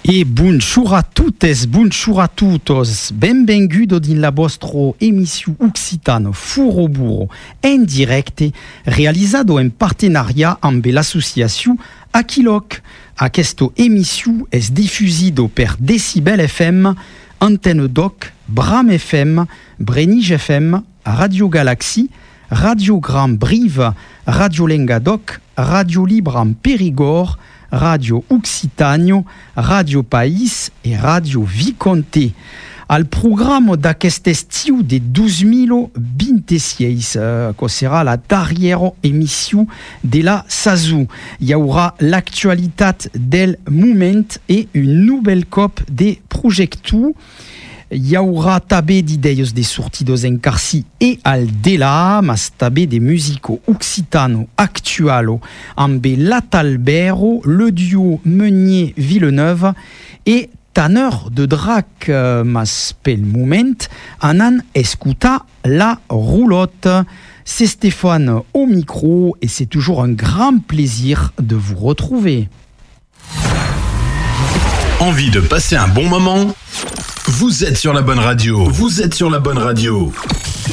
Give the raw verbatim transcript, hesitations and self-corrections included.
E bonjour a tuttes, bonjour a tutos, benvengudo din la vostro emissio Occitano Furo Burro en directe, realizado en partenariat amb l'associació Aquiloc. Aquesta emissio és difusido per Decibel F M, Antenne Doc, Bram F M, Brenige F M, Radio Galaxy, Radio Grand Brive, Radio Lengadoc, Radio Libre en Périgord, Radio Occitano, Radio País e Radio Viconte. Al programma d'aquest estiu de dos mil vint-i-sis, eh, que serà la darrera emissió de la saison. Hi haurà l'actualitat del moment i un nouvel cop de projecte. Hi haurà també d'idees de sortidos en Carcí e al delà, mas també de musico occitano actualo amb l'Atalbero, le duo Meunier-Villeneuve e Tanner de Drac, mas pel moment anan escutar la roulotte. C'est Stéphane au micro et c'est toujours un grand plaisir de vous retrouver. Envie de passer un bon moment ? Vous êtes sur la bonne radio. Vous êtes sur la bonne radio.